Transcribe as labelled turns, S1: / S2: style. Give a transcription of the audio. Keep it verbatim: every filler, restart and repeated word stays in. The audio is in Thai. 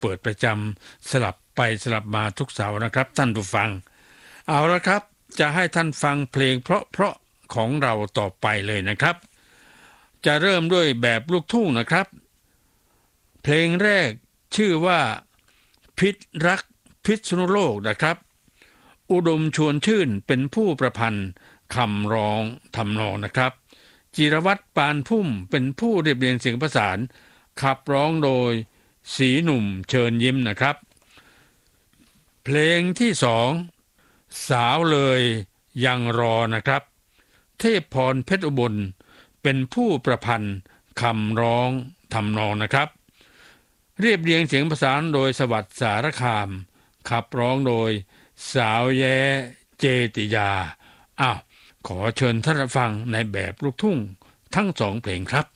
S1: เปิดประจำสลับไปสลับมาทุกเสาร์นะครับท่านผู้ฟังเอาละครับจะให้ท่านฟังเพลงเพราะๆของเราต่อไปเลยนะครับจะเริ่มด้วยแบบลูกทุ่งนะครับเพลงแรกชื่อว่าพิษรักพิษณุโลกนะครับอุดมชวนชื่นเป็นผู้ประพันธ์คำร้องทำนองนะครับจิรวัตรปานพุ่มเป็นผู้เรียบเรียงเสียงประสานขับร้องโดยศรีหนุ่มเชิญยิ้มนะครับเพลงที่สองสาวเลยยังรอนะครับเทพพรเพชรอุบลเป็นผู้ประพันธ์คำร้องทำนองนะครับเรียบเรียงเสียงประสานโดยสวัสดิ์สารคามขับร้องโดยสาวแย้เจติยาอ้าวขอเชิญท่านฟังในแบบลูกทุ่งทั้งสองเพลงครับ